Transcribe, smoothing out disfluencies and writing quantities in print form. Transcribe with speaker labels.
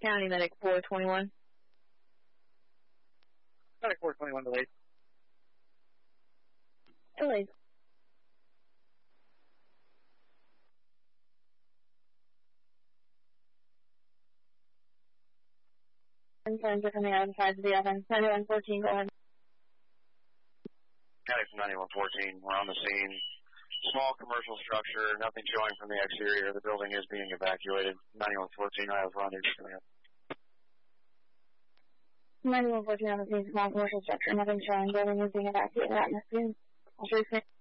Speaker 1: County, Medic 421.
Speaker 2: Medic 421 delayed.
Speaker 1: Delayed. Concerns are coming out inside the oven. 9114, go ahead.
Speaker 2: Medic 9114, we're on the scene. Small commercial structure, nothing showing from the exterior. The building is being evacuated. 9114, I have rendezvous coming up.
Speaker 1: 9114 on the scene, small commercial structure, nothing showing. Building is being evacuated. Atmosphere. I'll show you.